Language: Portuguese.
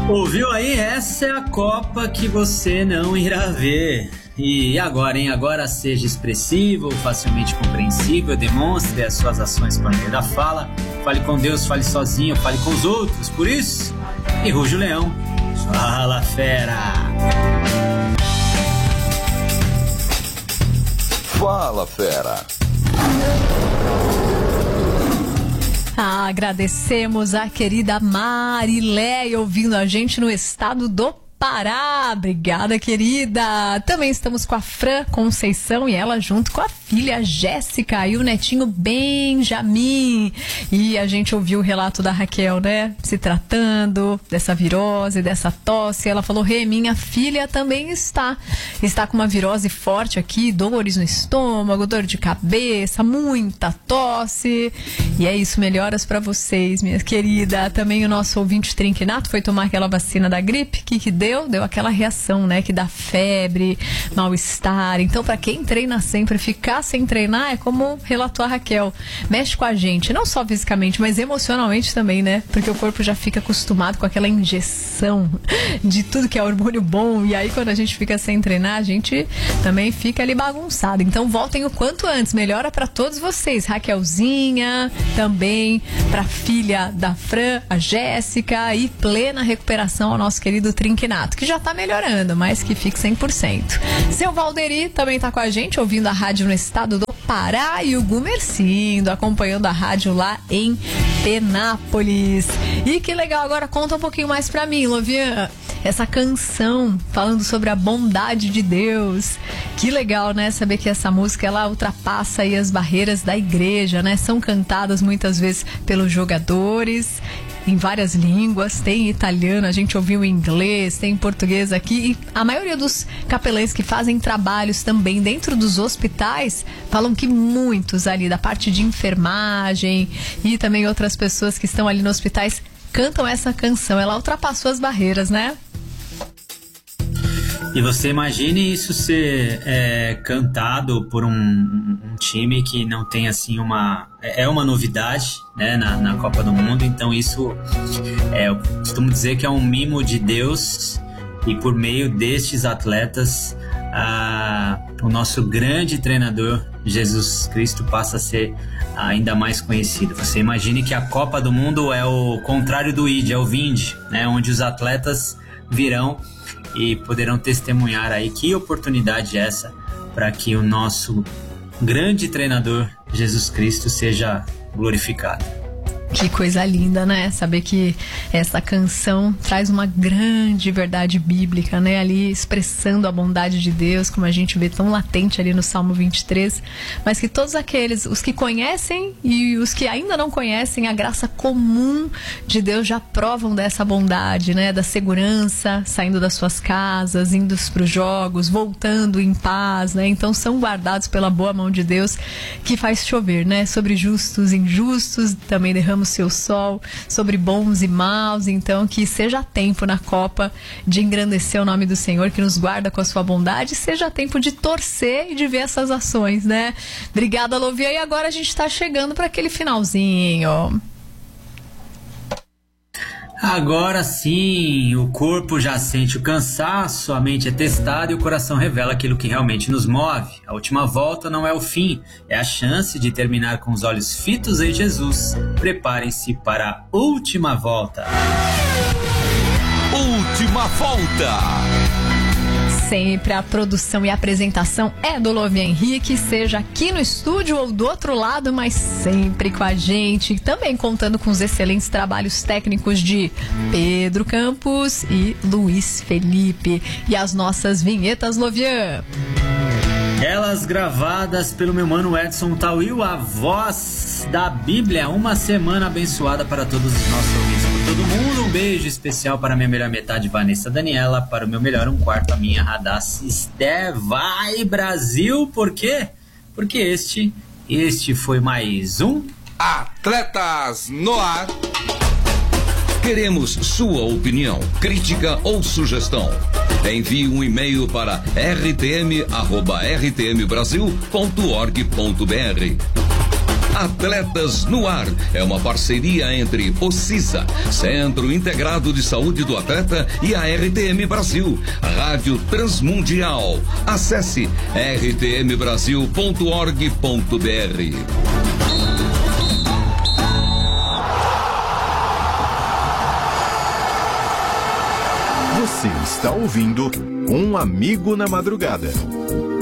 Ouviu aí? Essa é a Copa que você não irá ver. E agora, hein? Agora seja expressivo, facilmente compreensível, demonstre as suas ações por meio da fala. Fale com Deus, fale sozinho, fale com os outros. Por isso, e ruge o leão. Fala, fera! Fala, fera! Agradecemos a querida Marileia ouvindo a gente no estado do Pará. Obrigada, querida. Também estamos com a Fran Conceição e ela junto com a filha Jéssica e o netinho Benjamin. E a gente ouviu o relato da Raquel, né? Se tratando dessa virose, dessa tosse. Ela falou, minha filha também está com uma virose forte aqui, dores no estômago, dor de cabeça, muita tosse. E é isso, melhoras pra vocês, minha querida. Também o nosso ouvinte Trinquinato foi tomar aquela vacina da gripe. O que deu? Deu aquela reação, né? Que dá febre, mal-estar. Então, pra quem treina sempre, ficar sem treinar é como relatou a Raquel. Mexe com a gente, não só fisicamente, mas emocionalmente também, né? Porque o corpo já fica acostumado com aquela injeção de tudo que é hormônio bom. E aí, quando a gente fica sem treinar, a gente também fica ali bagunçado. Então, voltem o quanto antes. Melhora pra todos vocês. Raquelzinha, também pra filha da Fran, a Jéssica, e plena recuperação ao nosso querido Trinquinato, que já tá melhorando, mas que fique 100%. Seu Valderi também tá com a gente, ouvindo a rádio no estado do Pará, e o Gumercindo acompanhando a rádio lá em Penápolis. E que legal, agora conta um pouquinho mais pra mim, Lovian, essa canção falando sobre a bondade de Deus. Que legal, né? Saber que essa música, ela ultrapassa aí as barreiras da igreja, né? São cantadas muitas vezes pelos jogadores em várias línguas, tem italiano, a gente ouviu em inglês, tem em português aqui, e a maioria dos capelães que fazem trabalhos também dentro dos hospitais falam que muitos ali da parte de enfermagem e também outras pessoas que estão ali nos hospitais cantam essa canção. Ela ultrapassou as barreiras, né? E você imagine isso ser cantado por um time que não tem assim uma novidade, né, na Copa do Mundo. Então isso eu costumo dizer que é um mimo de Deus, e por meio destes atletas o nosso grande treinador Jesus Cristo passa a ser ainda mais conhecido. Você imagine que a Copa do Mundo é o contrário do ID, é o Vinde, né, onde os atletas virão e poderão testemunhar aí que oportunidade é essa para que o nosso grande treinador Jesus Cristo seja glorificado. Que coisa linda, né? Saber que essa canção traz uma grande verdade bíblica, né? Ali expressando a bondade de Deus, como a gente vê tão latente ali no Salmo 23, mas que todos aqueles, os que conhecem e os que ainda não conhecem a graça comum de Deus, já provam dessa bondade, né? Da segurança, saindo das suas casas, indo para os jogos, voltando em paz, né? Então são guardados pela boa mão de Deus, que faz chover, né? Sobre justos e injustos, também derrama o seu sol sobre bons e maus. Então que seja tempo na Copa de engrandecer o nome do Senhor, que nos guarda com a sua bondade, seja tempo de torcer e de ver essas ações, né? Obrigada, Lovia. E agora a gente está chegando para aquele finalzinho. Agora sim, o corpo já sente o cansaço, a mente é testada e o coração revela aquilo que realmente nos move. A última volta não é o fim, é a chance de terminar com os olhos fitos em Jesus. Preparem-se para a última volta. Última volta! Sempre a produção e a apresentação é do Lovian Henrique, seja aqui no estúdio ou do outro lado, mas sempre com a gente, também contando com os excelentes trabalhos técnicos de Pedro Campos e Luiz Felipe. E as nossas vinhetas, Lovian? Elas gravadas pelo meu mano Edson Tauil, a voz da Bíblia. Uma semana abençoada para todos os nossos ouvintes, por todo mundo. Um beijo especial para a minha melhor metade, Vanessa Daniela. Para o meu melhor um quarto, a minha Radassa Esther. Vai, Brasil! Por quê? Porque este foi mais um Atletas no Ar. Queremos sua opinião, crítica ou sugestão. Envie um e-mail para rtm@rtmbrasil.org.br. Atletas no Ar é uma parceria entre o CISA, Centro Integrado de Saúde do Atleta, e a RTM Brasil, Rádio Transmundial. Acesse rtmbrasil.org.br. Você está ouvindo Um Amigo na Madrugada.